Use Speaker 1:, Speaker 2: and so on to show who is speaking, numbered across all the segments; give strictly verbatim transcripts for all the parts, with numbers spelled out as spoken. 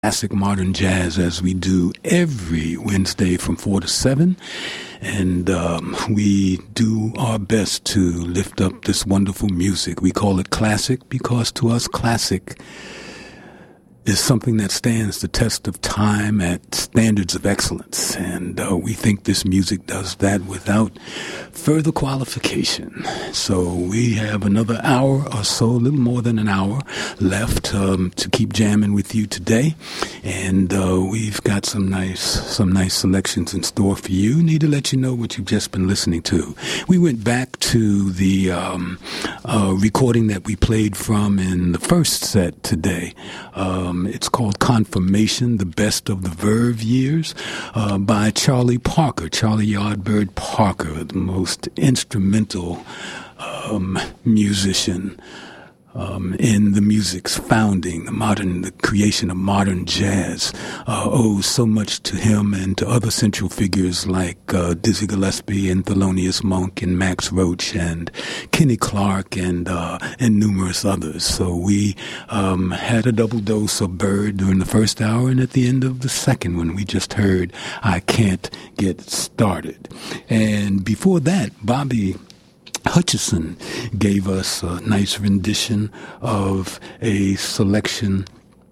Speaker 1: Classic modern jazz as we do every Wednesday from four to seven. And um, we do our best to lift up this wonderful music. We call it classic because to us classic is something that stands the test of time at standards of excellence. And uh, we think this music does that without further qualification. So we have another hour or so, a little more than an hour left um, to keep jamming with you today. And uh, we've got some nice some nice selections in store for you. Need to let you know what you've just been listening to. We went back to the um, uh, recording that we played from in the first set today. Um, It's called Confirmation, the Best of the Verve Years, uh, by Charlie Parker, Charlie Yardbird Parker, the most instrumental um, musician um, in the music's founding, the modern, the creation of modern jazz. Uh, owes so much to him and to other central figures like uh, Dizzy Gillespie and Thelonious Monk and Max Roach and Kenny Clark and uh, and numerous others. So we um, had a double dose of Bird during the first hour, and at the end of the second one, we just heard I Can't Get Started. And before that, Bobby Hutcherson gave us a nice rendition of a selection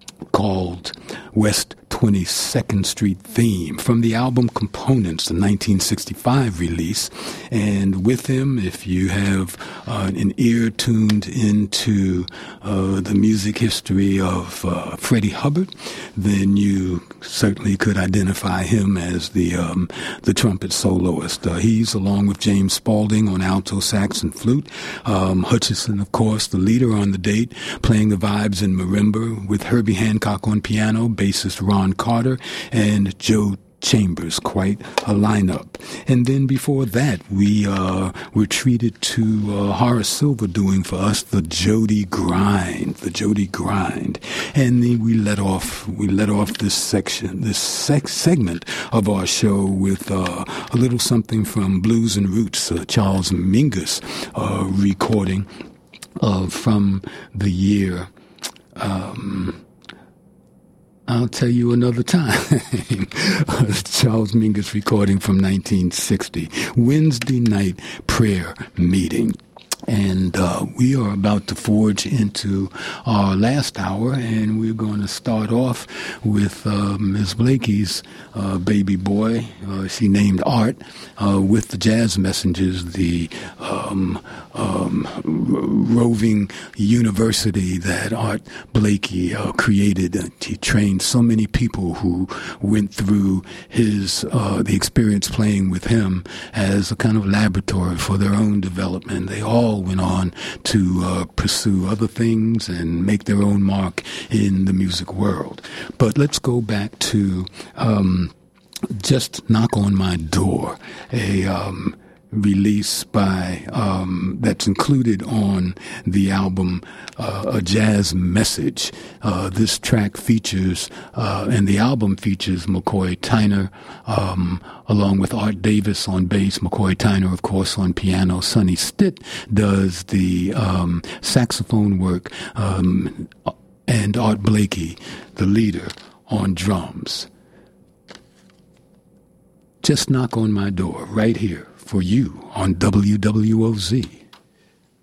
Speaker 1: called West twenty-second Street Theme from the album Components, the nineteen sixty-five release. And with him, if you have uh, an ear tuned into uh, the music history of uh, Freddie Hubbard, then you certainly could identify him as the um, the trumpet soloist. Uh, he's along with James Spaulding on alto sax and flute. Um, Hutcherson, of course, the leader on the date, playing the vibes in marimba with Herbie Hancock on piano, bassist Ron Carter, and Joe Chambers, quite a lineup. And then before that, we uh, were treated to uh, Horace Silver doing for us the Jody Grind, the Jody Grind. And then we let off, we let off this section, this sex segment of our show with uh, a little something from Blues and Roots, uh, Charles Mingus uh, recording uh, from the year. Um, I'll tell you another time. Charles Mingus recording from nineteen sixty, Wednesday night prayer meeting. And uh, we are about to forge into our last hour, and we're going to start off with uh, Miz Blakey's uh, baby boy, uh, she named Art, uh, with the Jazz Messengers, the um, um, roving university that Art Blakey uh, created. He trained so many people who went through his uh, the experience playing with him as a kind of laboratory for their own development. They all went on to uh, pursue other things and make their own mark in the music world. But let's go back to um, Just Knock on My Door, a um, release by um, that's included on the album uh, A Jazz Message. Uh, this track features uh, and the album features McCoy Tyner um, along with Art Davis on bass, McCoy Tyner of course on piano. Sonny Stitt does the um, saxophone work, um, and Art Blakey, the leader, on drums. Just Knock on My Door right here for you on W W O Z.